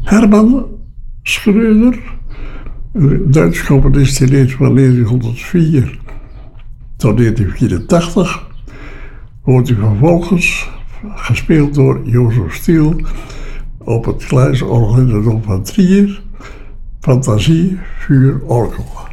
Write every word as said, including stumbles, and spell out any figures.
Herman Schröder, een Duits componist, die leeft van negentienhonderdvier tot negentien vierentachtig, wordt u vervolgens gespeeld door Jozef Stiel op het Gleisorgel in de Dom van Trier, Fantasie, Vuur, Orgel.